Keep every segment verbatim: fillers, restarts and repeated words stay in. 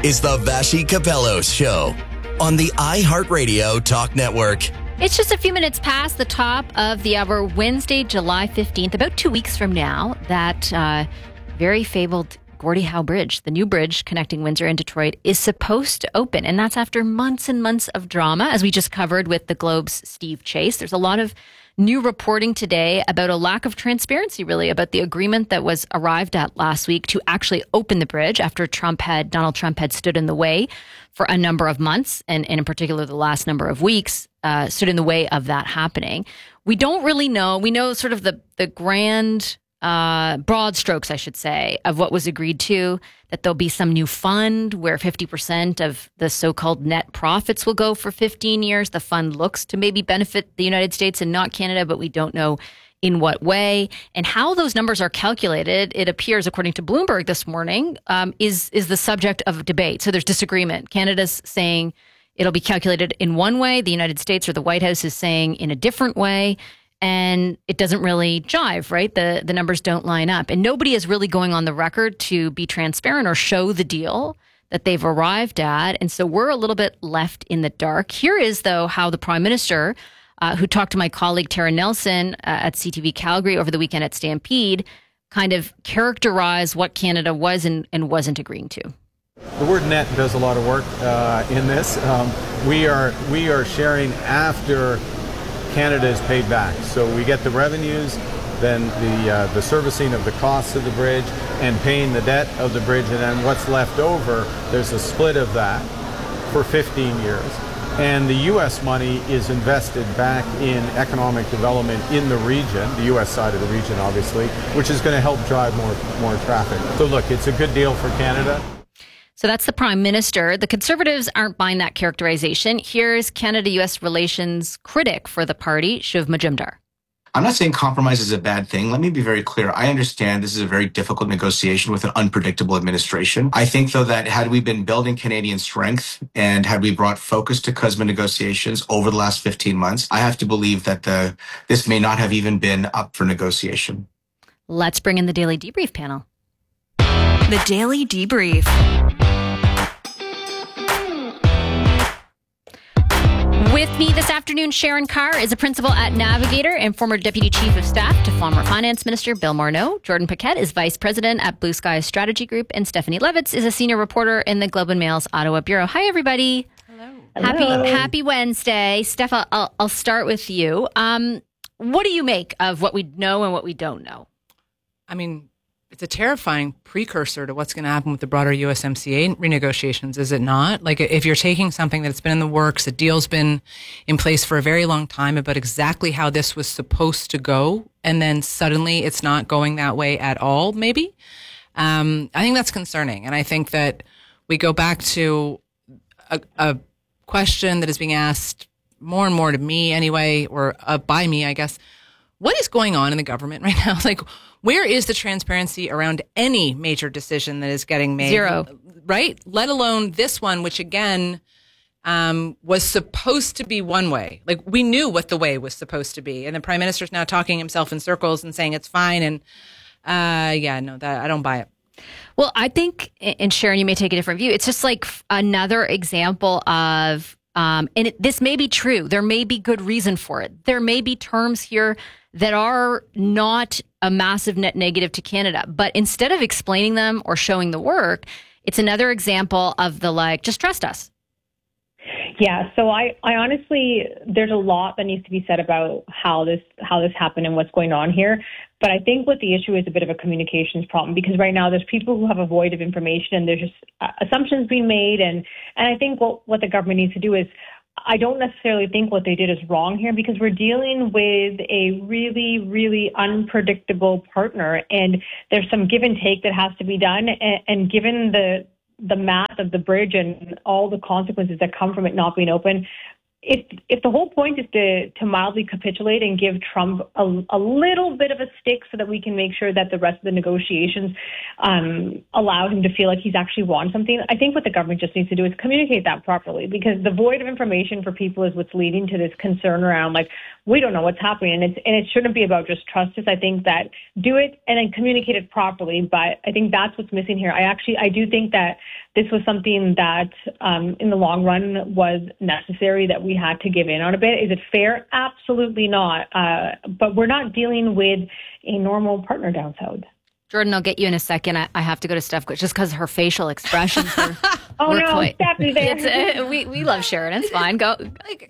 is the Vassy Kapelos Show on the iHeartRadio Talk Network. It's just a few minutes past the top of the hour, Wednesday, July fifteenth, about two weeks from now, that uh, very fabled Gordie Howe Bridge, the new bridge connecting Windsor and Detroit, is supposed to open. And that's after months and months of drama, as we just covered with the Globe's Steve Chase. There's a lot of new reporting today about a lack of transparency, really, about the agreement that was arrived at last week to actually open the bridge after Trump had, Donald Trump had stood in the way for a number of months, and, and in particular the last number of weeks, uh, stood in the way of that happening. We don't really know. We know sort of the, the grand, uh, broad strokes, I should say, of what was agreed to, that there'll be some new fund where fifty percent of the so-called net profits will go for fifteen years. The fund looks to maybe benefit the United States and not Canada, but we don't know in what way. And how those numbers are calculated, it appears, according to Bloomberg this morning, um, is, is the subject of debate. So there's disagreement. Canada's saying it'll be calculated in one way. The United States or the White House is saying in a different way. And it doesn't really jive, right? The the numbers don't line up. And nobody is really going on the record to be transparent or show the deal that they've arrived at. And so we're a little bit left in the dark. Here is, though, how the Prime Minister, uh, who talked to my colleague Tara Nelson uh, at C T V Calgary over the weekend at Stampede, kind of characterized what Canada was and, and wasn't agreeing to. The word net does a lot of work uh, in this. Um, we are we are sharing after Canada is paid back. So we get the revenues, then the uh, the servicing of the costs of the bridge, and paying the debt of the bridge, and then what's left over, there's a split of that for fifteen years. And the U S money is invested back in economic development in the region, the U S side of the region, obviously, which is going to help drive more more traffic. So look, it's a good deal for Canada. So that's the Prime Minister. The Conservatives aren't buying that characterization. Here's Canada-U S relations critic for the party, Shiv Majumdar. I'm not saying compromise is a bad thing. Let me be very clear. I understand this is a very difficult negotiation with an unpredictable administration. I think, though, that had we been building Canadian strength and had we brought focus to C U S M A negotiations over the last fifteen months, I have to believe that the this may not have even been up for negotiation. Let's bring in the Daily Debrief panel. The Daily Debrief. With me this afternoon, Sharon Carr is a principal at Navigator and former Deputy Chief of Staff to former Finance Minister Bill Morneau. Jordan Paquette is Vice President at Blue Sky Strategy Group. And Stephanie Levitz is a Senior Reporter in the Globe and Mail's Ottawa Bureau. Hi, everybody. Hello. Happy Hello. Happy Wednesday. Steph, I'll, I'll start with you. Um, what do you make of what we know and what we don't know? I mean, it's a terrifying precursor to what's going to happen with the broader U S M C A renegotiations, is it not? Like, if you're taking something that's been in the works, a deal's been in place for a very long time about exactly how this was supposed to go, and then suddenly it's not going that way at all, maybe, um, I think that's concerning. And I think that we go back to a, a question that is being asked more and more to me anyway, or uh, by me, I guess. What is going on in the government right now? Like, where is the transparency around any major decision that is getting made? Zero. Right? Let alone this one, which again um, was supposed to be one way. Like, we knew what the way was supposed to be. And the Prime Minister's now talking himself in circles and saying it's fine. And uh, yeah, no, that I don't buy it. Well, I think, and Sharon, you may take a different view. It's just like another example of, um, and it, this may be true. There may be good reason for it. There may be terms here that are not a massive net negative to Canada. But instead of explaining them or showing the work, it's another example of the, like, just trust us. Yeah, so I, I honestly, there's a lot that needs to be said about how this how this happened and what's going on here. But I think what the issue is a bit of a communications problem, because right now there's people who have a void of information and there's just uh, assumptions being made. And, and I think what, what the government needs to do is, I don't necessarily think what they did is wrong here, because we're dealing with a really, really unpredictable partner, and there's some give and take that has to be done. And, and given the the math of the bridge and all the consequences that come from it not being open, if if the whole point is to to mildly capitulate and give Trump a, a little bit of a stick so that we can make sure that the rest of the negotiations um, allowed him to feel like he's actually won something, I think what the government just needs to do is communicate that properly, because the void of information for people is what's leading to this concern around, like, we don't know what's happening. And it's and it shouldn't be about just trust us. I think that do it and then communicate it properly. But I think that's what's missing here. I actually I do think that this was something that um, in the long run was necessary, that we had to give in on a bit. Is it fair? Absolutely not. Uh, but we're not dealing with a normal partner down south. Jordan, I'll get you in a second. I, I have to go to Steph just because her facial expressions were. oh were no, quite, Steph is there. It's, uh, we we love Sharon. It's fine. Go. Like,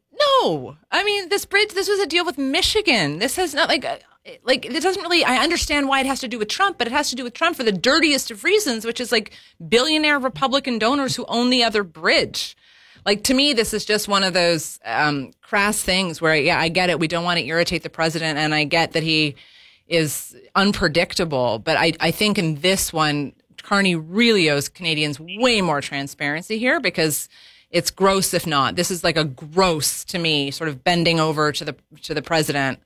no, I mean, this bridge, this was a deal with Michigan. This has not like, uh, like, it doesn't really, I understand why it has to do with Trump, but it has to do with Trump for the dirtiest of reasons, which is like billionaire Republican donors who own the other bridge. Like, to me, this is just one of those um, crass things where, yeah, I get it. We don't want to irritate the president, and I get that he is unpredictable. But I, I think in this one, Carney really owes Canadians way more transparency here, because it's gross, if not. This is like a gross, to me, sort of bending over to the to the president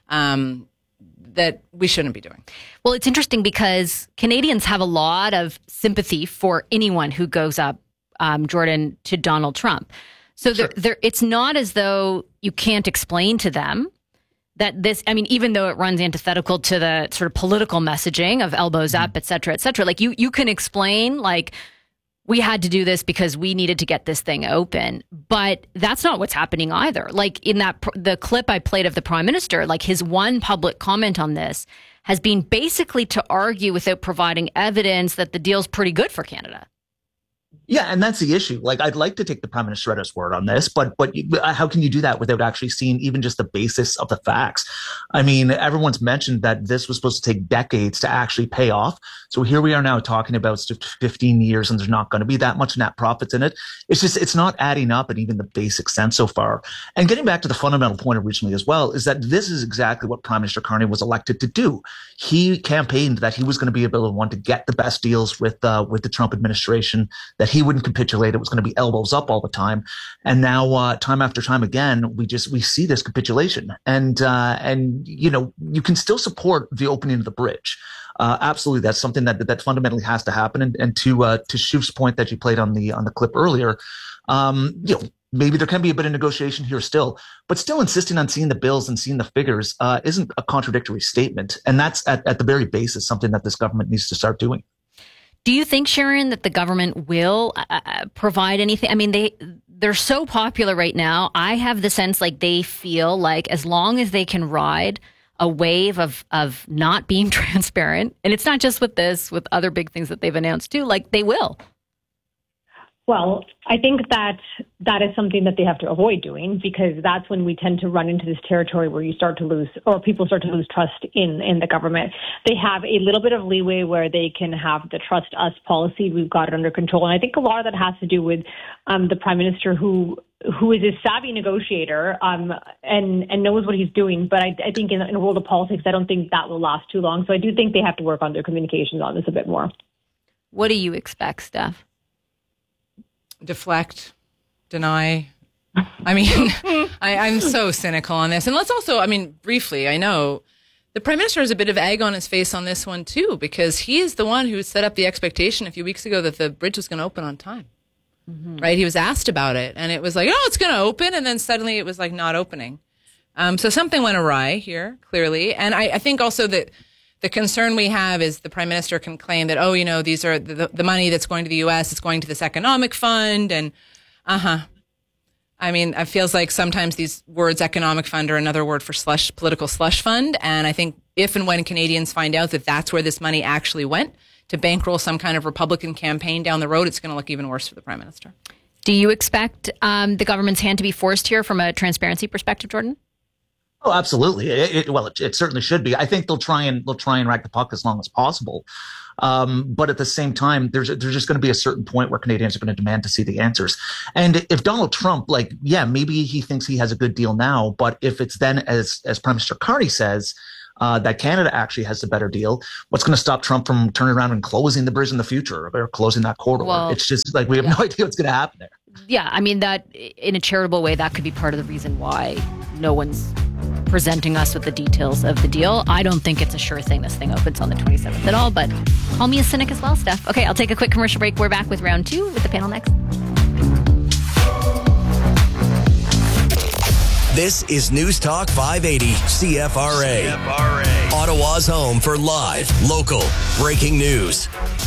um, that we shouldn't be doing. Well, it's interesting because Canadians have a lot of sympathy for anyone who goes up, um, Jordan, to Donald Trump. So sure. there, there, it's not as though you can't explain to them that this, I mean, even though it runs antithetical to the sort of political messaging of elbows mm-hmm. up, et cetera, et cetera, like you, you can explain, like, we had to do this because we needed to get this thing open. But that's not what's happening either. Like in that, the clip I played of the prime minister, like his one public comment on this has been basically to argue without providing evidence that the deal's pretty good for Canada. Yeah, and that's the issue. Like, I'd like to take the prime minister at his word on this, but but how can you do that without actually seeing even just the basis of the facts? I mean, everyone's mentioned that this was supposed to take decades to actually pay off. So here we are now talking about fifteen years, and there's not going to be that much net profits in it. It's just, it's not adding up in even the basic sense so far. And getting back to the fundamental point originally as well, is that this is exactly what Prime Minister Carney was elected to do. He campaigned that he was going to be able to want to get the best deals with uh, with the Trump administration, that he wouldn't capitulate. It was going to be elbows up all the time. And now, uh, time after time again, we just, we see this capitulation. And, uh, and, you know, you can still support the opening of the bridge. Uh, absolutely. That's something that, that fundamentally has to happen. And, and to, uh, to Shuv's point that you played on the, on the clip earlier, um, you know, maybe there can be a bit of negotiation here still, but still insisting on seeing the bills and seeing the figures, uh, isn't a contradictory statement. And that's at, at the very basis, something that this government needs to start doing. Do you think, Sharon, that the government will uh, provide anything? I mean, they, they're so popular right now. I have the sense like they feel like as long as they can ride a wave of, of not being transparent, and it's not just with this, with other big things that they've announced too, like they will. Well, I think that that is something that they have to avoid doing, because that's when we tend to run into this territory where you start to lose, or people start to lose trust in, in the government. They have a little bit of leeway where they can have the trust us policy. We've got it under control. And I think a lot of that has to do with um, the prime minister who who is a savvy negotiator um, and, and knows what he's doing. But I, I think in, in a world of politics, I don't think that will last too long. So I do think they have to work on their communications on this a bit more. What do you expect, Steph? Deflect, deny. I mean, I, I'm so cynical on this. And let's also, I mean, briefly, I know the prime minister has a bit of egg on his face on this one too, because he is the one who set up the expectation a few weeks ago that the bridge was going to open on time. Mm-hmm. Right? He was asked about it, and it was like, oh, it's going to open. And then suddenly it was like not opening. Um, so something went awry here, clearly. And I, I think also that the concern we have is the prime minister can claim that, oh, you know, these are the, the money that's going to the U S, it's going to this economic fund. And uh-huh. I mean, it feels like sometimes these words, economic fund, are another word for slush, political slush fund. And I think if and when Canadians find out that that's where this money actually went to bankroll some kind of Republican campaign down the road, it's going to look even worse for the prime minister. Do you expect um, the government's hand to be forced here from a transparency perspective, Jordan? Oh, absolutely. It, it, well, it, it certainly should be. I think they'll try and they'll try and rack the puck as long as possible. Um, but at the same time, there's there's just going to be a certain point where Canadians are going to demand to see the answers. And if Donald Trump, like, yeah, maybe he thinks he has a good deal now, but if it's then, as as Prime Minister Carney says, uh, that Canada actually has a better deal, what's going to stop Trump from turning around and closing the bridge in the future or closing that corridor? Well, it's just like we have yeah. no idea what's going to happen there. Yeah, I mean, that in a charitable way, that could be part of the reason why no one's presenting us with the details of the deal. I don't think it's a sure thing this thing opens on the twenty-seventh at all, but call me a cynic as well, Steph. Okay, I'll take a quick commercial break. We're back with round two with the panel next. This is News Talk five eighty C F R A. C F R A. Ottawa's home for live, local, breaking news.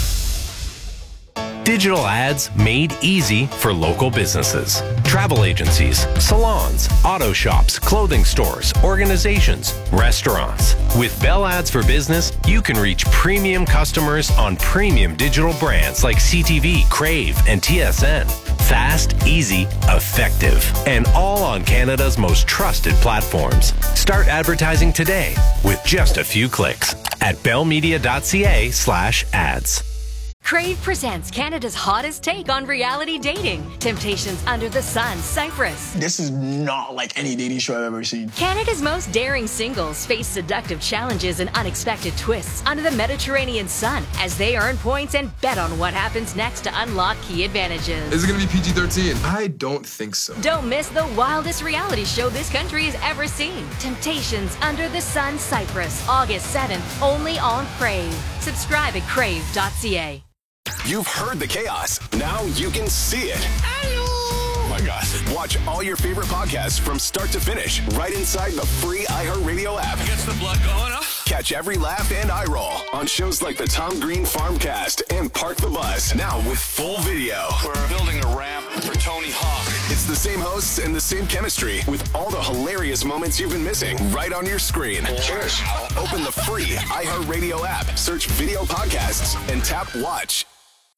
Digital ads made easy for local businesses. Travel agencies, salons, auto shops, clothing stores, organizations, restaurants. With Bell Ads for Business, you can reach premium customers on premium digital brands like C T V, Crave, and T S N. Fast, easy, effective, and all on Canada's most trusted platforms. Start advertising today with just a few clicks at bellmedia.ca slash ads. Crave presents Canada's hottest take on reality dating. Temptations Under the Sun, Cyprus. This is not like any dating show I've ever seen. Canada's most daring singles face seductive challenges and unexpected twists under the Mediterranean sun as they earn points and bet on what happens next to unlock key advantages. Is it going to be P G thirteen? I don't think so. Don't miss the wildest reality show this country has ever seen. Temptations Under the Sun, Cyprus. August seventh, only on Crave. Subscribe at crave dot c a. You've heard the chaos. Now you can see it. Oh my gosh. Watch all your favorite podcasts from start to finish right inside the free iHeartRadio app. Gets the blood going, huh? Catch every laugh and eye roll on shows like the Tom Green Farmcast and Park the Bus. Now with full video. We're building a ramp for Tony Hawk. It's the same hosts and the same chemistry with all the hilarious moments you've been missing right on your screen. Cheers. Open the free iHeartRadio app, search video podcasts, and tap watch.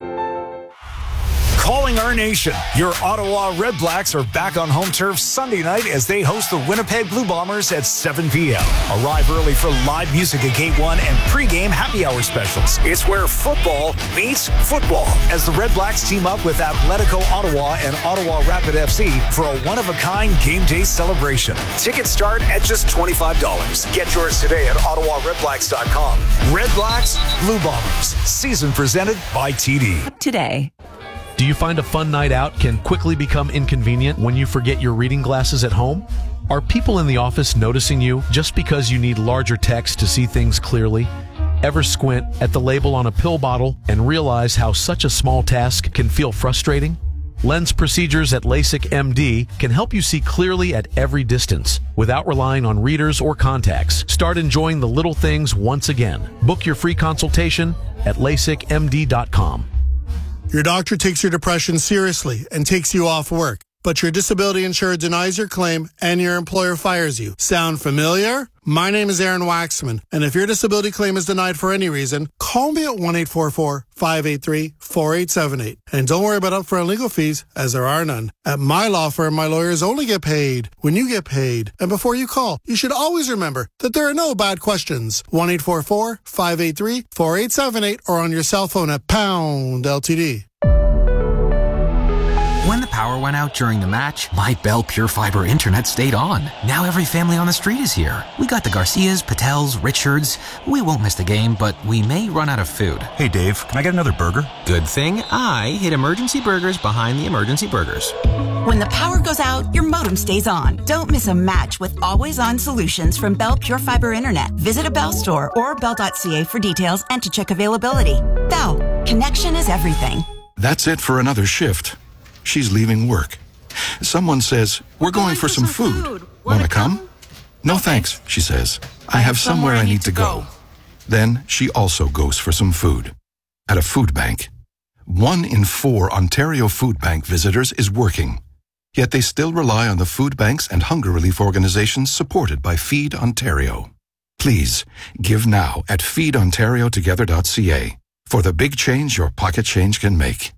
Calling our nation. Your Ottawa Red Blacks are back on home turf Sunday night as they host the Winnipeg Blue Bombers at seven p.m. Arrive early for live music at Gate one and pregame happy hour specials. It's where football meets football as the Red Blacks team up with Atletico Ottawa and Ottawa Rapid F C for a one-of-a-kind game day celebration. Tickets start at just twenty-five dollars. Get yours today at ottawa red blacks dot com. Red Blacks, Blue Bombers. Season presented by T D. Today. Do you find a fun night out can quickly become inconvenient when you forget your reading glasses at home? Are people in the office noticing you just because you need larger text to see things clearly? Ever squint at the label on a pill bottle and realize how such a small task can feel frustrating? Lens procedures at LASIK M D can help you see clearly at every distance without relying on readers or contacts. Start enjoying the little things once again. Book your free consultation at lasik m d dot com. Your doctor takes your depression seriously and takes you off work, but your disability insurer denies your claim and your employer fires you. Sound familiar? My name is Aaron Waxman, and if your disability claim is denied for any reason, call me at one eight four four, five eight three, four eight seven eight. And don't worry about upfront legal fees, as there are none. At my law firm, my lawyers only get paid when you get paid. And before you call, you should always remember that there are no bad questions. one eight four four, five eight three, four eight seven eight or on your cell phone at pound L T D. When the power went out during the match, my Bell Pure Fiber internet stayed on. Now every family on the street is here. We got the Garcias, Patels, Richards. We won't miss the game, but we may run out of food. Hey Dave, can I get another burger? Good thing I hid emergency burgers behind the emergency burgers. When the power goes out, your modem stays on. Don't miss a match with always-on solutions from Bell Pure Fiber Internet. Visit a Bell store or bell dot c a for details and to check availability. Bell, connection is everything. That's it for another shift. She's leaving work. Someone says, we're going, going for, for some, some food. food. Want to come? come? No thanks, she says. I, I have somewhere, somewhere I need to go. go. Then she also goes for some food. At a food bank. One in four Ontario Food Bank visitors is working. Yet they still rely on the food banks and hunger relief organizations supported by Feed Ontario. Please, give now at feed ontario together dot c a for the big change your pocket change can make.